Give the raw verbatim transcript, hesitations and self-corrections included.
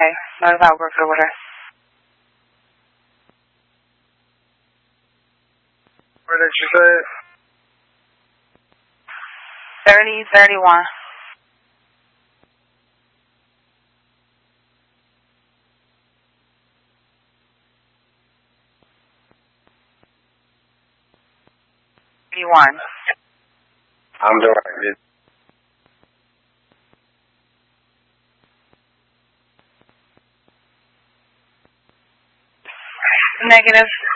Okay, notify work order. Where did you say it? thirty thirty-one. One. I'm directed. Negative.